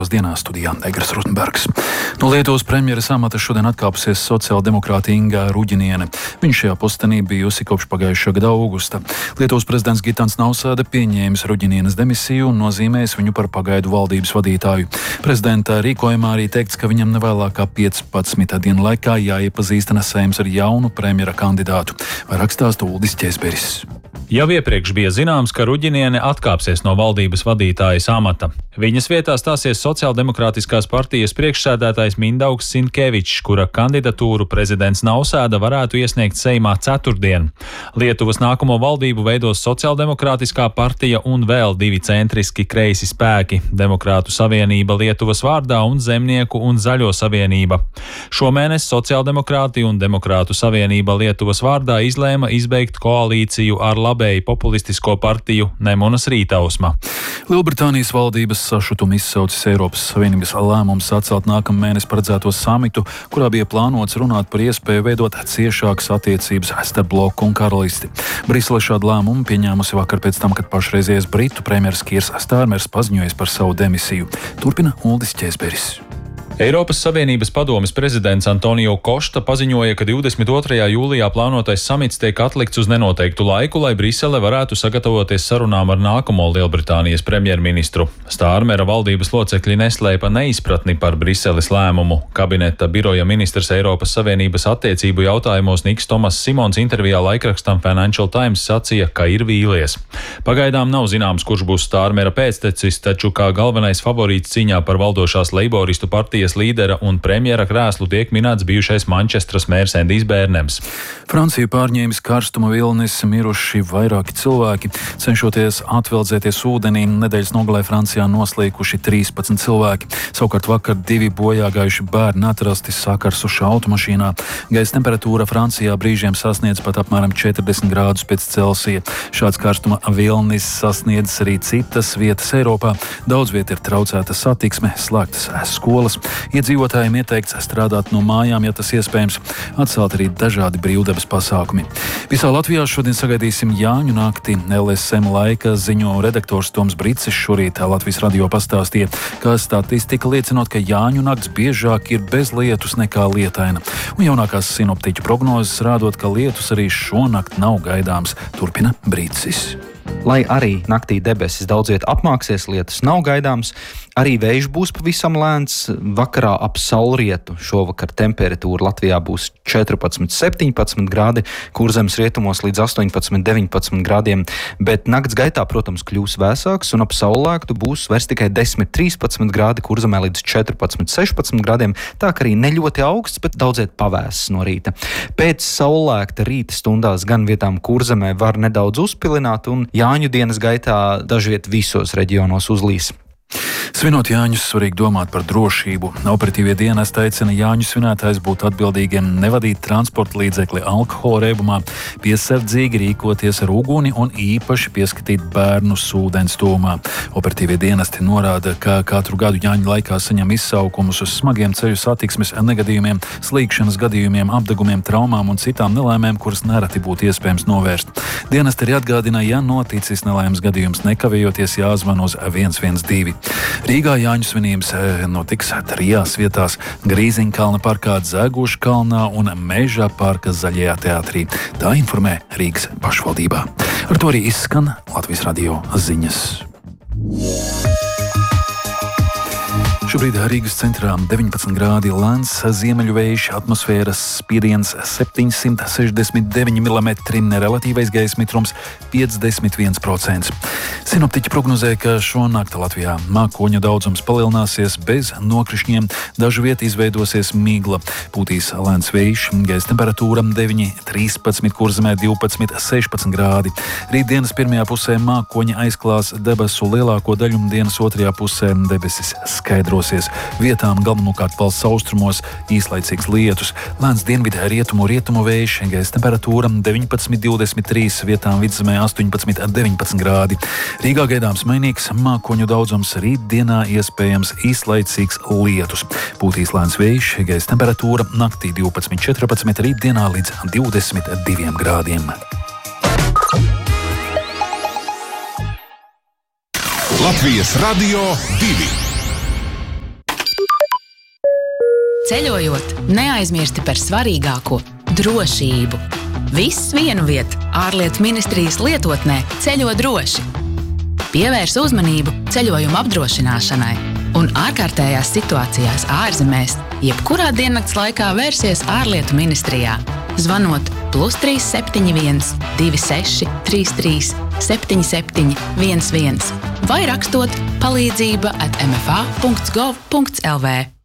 Dienā studijā Egers Rutenbergs. No Lietuvas premjeras amata šodien atkāpsies sociāldemokrāte Inga Ruģiniene. Viņa šajā postenī bijusi kopš pagājušā gada augusta. Lietuvas prezidents Gitans Nausēda pieņēmis Ruģinienes demisiju un nozīmējis viņu par pagaidu valdības vadītāju. Prezidenta rīkojumā arī teikts, ka viņam nevēlāk kā 15 dienu laikā jāiepazīstina Saeims ar jaunu premjera kandidātu. Vairāk stāsta Uldis Ķēzberis. Jau iepriekš bija zināms, ka Ruģiniene atkāpsies no valdības vadītājas amata. Viņas vietā stāsies Sociāldemokrātiskās partijas priekšsēdētājs Mindaugs Sinkevičs, kura kandidatūru prezidents Nausēda varētu iesniegt Seimā ceturtdien. Lietuvas nākamo valdību veidos Sociāldemokrātiskā partija un vēl divi centriski kreisi spēki - Demokrātu savienība Lietuvas vārdā un Zemnieku un Zaļo savienība. Šomēnes Sociāldemokrāti un Demokrātu savienība Lietuvas vārdā izlēma izbeigt koalīciju ar labēji populistisko partiju Nemunas Rītausma. Lielbritānijas valdības sašutumu izsaucis Eiropas Savienības lēmums atcelt nākamnēnes paredzēto samitu, kurā bija plānots runāt par iespēju veidot ciešākas attiecības starp bloku un karalisti. Brisele šādu lēmumu pieņēmusi vakar pēc tam, kad pašreizējais britu premjers Kīrs Stārmers paziņojis par savu demisiju. Turpina Uldis Ķēzberis. Eiropas Savienības padomes prezidents Antonio Kosta paziņoja, ka 22. jūlijā plānotais samits tiek atlikts uz nenoteiktu laiku, lai Brisele varētu sagatavoties sarunām ar nākamo Lielbritānijas premjerministru. Stārmera valdības locekļi neslēpa neizpratni par Briseles lēmumu. Kabineta biroja ministrs Eiropas Savienības attiecību jautājumos Niks Tomas Simons intervijā laikrakstam Financial Times sacīja, ka ir vīlies. Pagaidām nav zināms, kurš būs Stārmera pēctecis, taču kā galvenais favorīts cīņā par valdošās leiboristu partijas līdera un premjera krēslu tiek minēts bijušais Mančestras mērs Endijs Bērnems. Franciju pārņēmis karstuma vilnis, miruši vairāki cilvēki. Cenšoties atveldzēties ūdenī, nedēļas nogalē Francijā noslīkuši 13 cilvēki. Savukārt vakar 2 bojāgājuši bērni atrasti sakarsuši automašīnā. Gaisa temperatūra Francijā brīžiem sasniedz pat apmēram 40 grādus pēc Celsija. Šāds karstuma vilnis sasniedz arī citas vietas Eiropā. Daudz viet ir traucēta satiksme, slēgtas skolas. Iedzīvotājiem ieteikts strādāt no mājām, ja tas iespējams, atcelt arī dažādi brīvdabas pasākumi. Visā Latvijā šodien sagaidīsim Jāņu nakti. LSM laika ziņo redaktors Toms Bricis šorīt Latvijas radio pastāstīja, ka statistika liecinot, ka Jāņu nakts biežāk ir bez lietus nekā lietaina. Un jaunākās sinoptiķu prognozes rādot, ka lietus arī šonakt nav gaidāms, turpina Bricis. Lai arī naktī debesis daudz viet apmāksies, lietus nav gaidāms, arī vējš būs pavisam lēns. Vakarā ap saulrietu šovakar temperatūra Latvijā būs 14–17 grādi, Kurzemes rietumos līdz 18–19 grādiem, bet nakts gaitā, protams, kļūs vēsāks un ap saulēktu būs vairs tikai 10–13 grādi, Kurzemē līdz 14–16 grādiem, tā ka arī ne ļoti augsts, bet daudziet pavēss no rīta. Pēc saulēkta rīta stundās gan vietām Kurzemē var nedaudz uzpilināt un Jāņu dienas gaitā dažviet visos reģionos uzlīs. Svinot Jāņus, svarīgi domāt par drošību. Operatīvie dienesti aicina Jāņu svinētājs būt atbildīgiem, nevadīt transporta līdzekli alkohola reibumā, piesardzīgi rīkoties ar uguni un īpaši pieskatīt bērnus ūdens tūmā. Operatīvie dienesti norāda, ka katru gadu Jāņu laikā saņem izsaukumus uz smagiem ceļu satiksmes negadījumiem, slīkšanas gadījumiem, apdegumiem, traumām un citām nelēmēm, kuras nereti būtu iespējams novērst. Dienesti arī atgādina, ja noticis nelaimes gadījums, nekavējoties jāzvan uz 112. Rīgā Jāņu svinības notiks 3 vietās - Grīziņkalna parkā, Dzēguša kalnā un Meža parka Zaļajā teātrī. Tā informē Rīgas pašvaldībā. Ar to arī izskan Latvijas radio ziņas. Šobrīd Rīgas centrā 19 grādi lēns ziemeļu vējš, atmosfēras spiediens 769 mm, relatīvais gaisa mitrums 51%. Sinoptiķi prognozē, ka šonakt Latvijā mākoņu daudzums palielināsies bez nokrišņiem, dažu vietu izveidosies migla. Pūtīs lēns vējš, gaisa temperatūra 9–13, Kurzemē 12–16 grādi. Rītdienas pirmajā pusē mākoņi aizklās debesu lielāko daļu un dienas otrajā pusē debesis skaidros. Vietām galvenokārt valsts austrumos īslaicīgs lietus, lēns dienvidē rietumu vējš, gaisa temperatūra 19–23, vietām vidzemē 18–19 grādi. Rīgā gaidāms mainīgs mākoņu daudzums, rītdienā iespējams īslaicīgs lietus. Pūtīs lēns vējš, gaisa temperatūra naktī 12–14, rītdienā līdz 22 grādiem. Latvijas Radio 2 Ceļojot, neaizmirsti par svarīgāko – drošību. Viss vienu vietu ārlietu ministrijas lietotnē ceļo droši. Pievērs uzmanību ceļojumu apdrošināšanai un ārkārtējās situācijās ārzemēs, jebkurā diennakts laikā vērsies ārlietu ministrijā, zvanot +371 26 33 77 11 vai rakstot palīdzība@mfa.gov.lv.